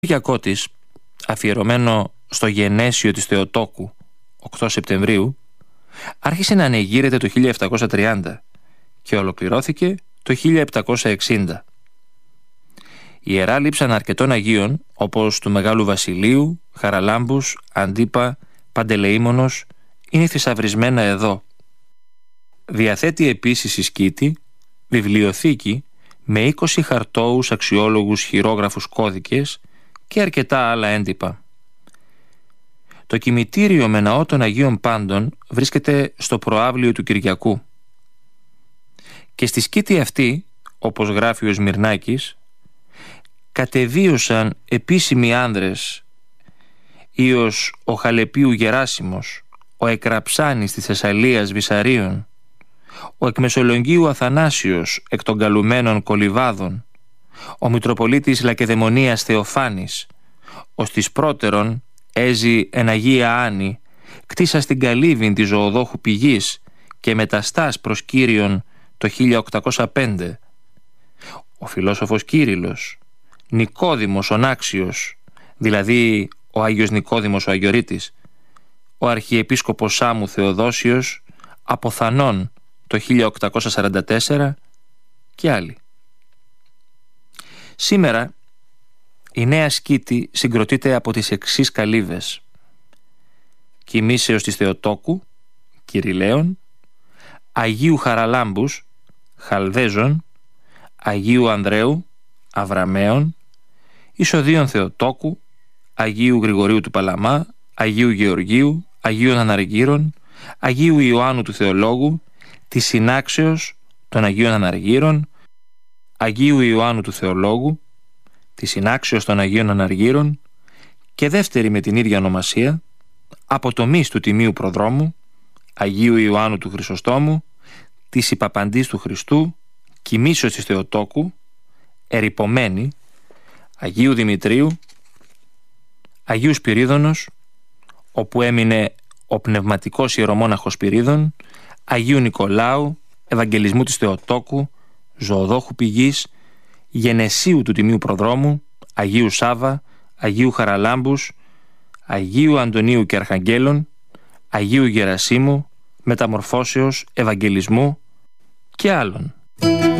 Κυριακό της, αφιερωμένο στο γενέσιο της Θεοτόκου 8 Σεπτεμβρίου, άρχισε να ανεγείρεται το 1730 και ολοκληρώθηκε το 1760. Οι ιερά λείψαν αρκετών Αγίων, όπως του Μεγάλου Βασιλείου, Χαραλάμπους, Αντίπα, Παντελεήμονος, είναι θησαυρισμένα εδώ. Διαθέτει επίσης η σκήτη βιβλιοθήκη με 20 χαρτόους αξιόλογους χειρόγραφους κώδικες και αρκετά άλλα έντυπα. Το κημητήριο με ναό των Αγίων Πάντων βρίσκεται στο προαύλιο του Κυριακού. Και στη σκήτη αυτή, όπως γράφει ο Σμυρνάκης, κατεβίωσαν επίσημοι άνδρες, ίος ο Χαλεπίου Γεράσιμος, ο Εκραψάνης της Θεσσαλίας Βυσαρίων, ο Εκμεσολογγίου Αθανάσιος εκ των καλουμένων Κολυβάδων, ο Μητροπολίτης Λακεδαιμονίας Θεοφάνης, ως της πρώτερον έζη εν Αγία Άννη, κτίσα στην Καλύβην της Ζωοδόχου Πηγής και μεταστάς προς Κύριον το 1805, ο φιλόσοφος Κύριλλος, Νικόδημος ο Νάξιος, δηλαδή ο Άγιος Νικόδημος ο Αγιορείτης, ο Αρχιεπίσκοπος Σάμου Θεοδόσιος, από Θανών το 1844 και άλλοι. Σήμερα η νέα σκήτη συγκροτείται από τις εξής καλύβες: Κοιμήσεως της Θεοτόκου, Κυριλαίων, Αγίου Χαραλάμπους, Χαλδέζων, Αγίου Ανδρέου, Αβραμαίων, Ισοδίων Θεοτόκου, Αγίου Γρηγορίου του Παλαμά, Αγίου Γεωργίου, Αγίων Αναργύρων, Αγίου Ιωάννου του Θεολόγου, της Συνάξεως των Αγίων Αναργύρων, Αγίου Ιωάννου του Θεολόγου, της Συνάξεως των Αγίων Αναργύρων και δεύτερη με την ίδια ονομασία, αποτομής του Τιμίου Προδρόμου, Αγίου Ιωάννου του Χρυσοστόμου, της Υπαπαντής του Χριστού, Κοιμήσεως της Θεοτόκου, Ερυπωμένη, Αγίου Δημητρίου, Αγίου Σπυρίδωνος, όπου έμεινε ο πνευματικός ιερομόναχος Σπυρίδων, Αγίου Νικολάου, Ευαγγελισμού της Θεοτόκου, Ζωοδόχου Πηγής, Γενεσίου του Τιμίου Προδρόμου, Αγίου Σάβα, Αγίου Χαραλάμπους, Αγίου Αντωνίου και Αρχαγγέλων, Αγίου Γερασίμου, Μεταμορφώσεως, Ευαγγελισμού και άλλων.